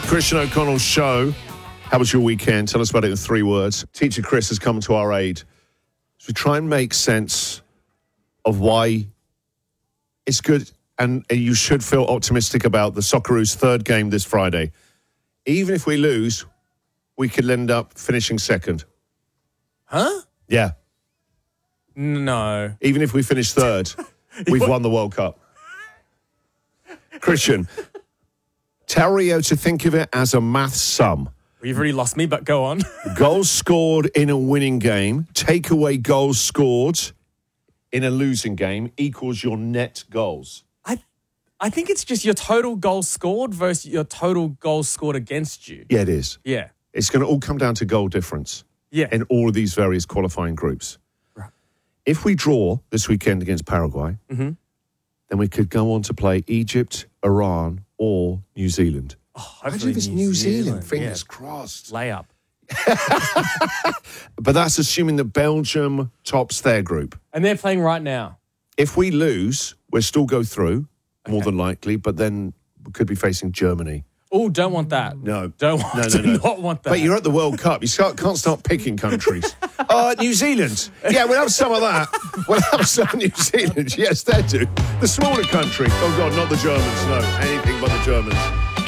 Christian O'Connell's show. How was your weekend? Tell us about it in 3 words. Teacher Chris has come to our aid as we try and make sense of why it's good and you should feel optimistic about the Socceroos' third game this Friday. Even if we lose, we could end up finishing second. Huh? Yeah. No. Even if we finish third, we've won the World Cup. Christian, tell Rio to think of it as a math sum. You've already lost me, but go on. Goals scored in a winning game, take away goals scored in a losing game equals your net goals. I think it's just your total goals scored versus your total goals scored against you. Yeah, it is. Yeah. It's going to all come down to goal difference. Yeah. In all of these various qualifying groups. Right. If we draw this weekend against Paraguay, then we could go on to play Egypt, Iran, or New Zealand. Oh, Imagine if it's New Zealand. Fingers crossed. Layup. But that's assuming that Belgium tops their group. And they're playing right now. If we lose, we'll still go through, more than likely, but then we could be facing Germany. Oh, don't want that. No. Do not want that. But you're at the World Cup. You can't start picking countries. New Zealand. Yeah, we'll have some of that. We'll have some New Zealand. Yes, they do. The smaller country. Oh, God, not the Germans. No, anything but the Germans.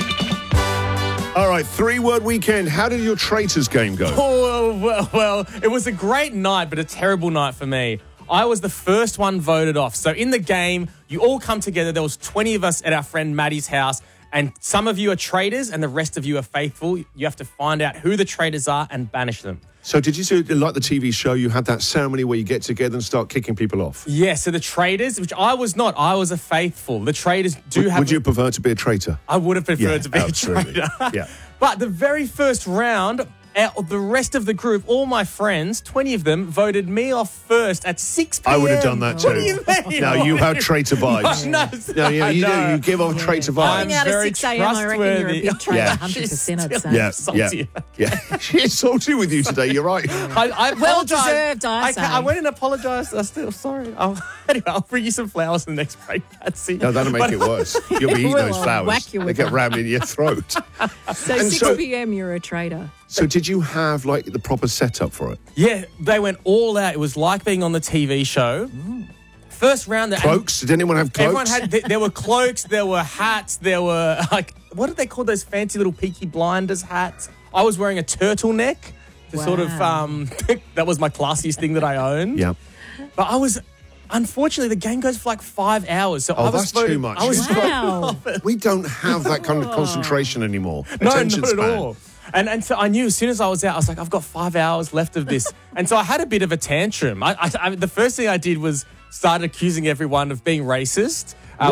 All right, 3-word weekend. How did your Traitors game go? Oh, well, it was a great night, but a terrible night for me. I was the first one voted off. So in the game, you all come together. There was 20 of us at our friend Maddie's house. And some of you are traitors and the rest of you are faithful. You have to find out who the traitors are and banish them. So did you see, like the TV show, you had that ceremony where you get together and start kicking people off? Yeah, so the traitors, which I was not, I was a faithful. The traitors have... Would you prefer to be a traitor? I would have preferred to be absolutely. a traitor. Yeah. But the very first round... the rest of the group, all my friends, 20 of them, voted me off first at 6 p.m. I would have done that too. What do you mean? No, you have traitor vibes. No, you do. You give off traitor vibes. Coming out of 6 a.m, I reckon you're a big traitor, 100%, I'd say. Yeah. She's salty with you today, you're right. I well deserved, I say. I went and apologised. I'm still sorry. Anyway, I'll bring you some flowers in the next break, Patsy. No, that'll make it worse. You'll be eating those flowers. Whack you They with get them. rammed in your throat. So 6 p.m, you're a traitor. So did you have, like, the proper setup for it? Yeah, they went all out. It was like being on the TV show. First round... Cloaks? Did anyone have cloaks? Everyone had... There were cloaks, there were hats, there were, like... What did they call those fancy little Peaky Blinders hats? I was wearing a turtleneck to sort of... that was my classiest thing that I owned. Yeah. But I was... Unfortunately, the game goes for like 5 hours. So I was that's too much. I was Wow. We don't have that kind of concentration anymore. No, Attention not at span. all. And so I knew as soon as I was out, I was like, I've got 5 hours left of this. And so I had a bit of a tantrum. The first thing I did was start accusing everyone of being racist. Wow,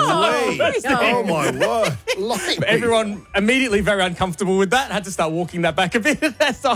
oh my word. Everyone immediately very uncomfortable with that. Had to start walking that back a bit. So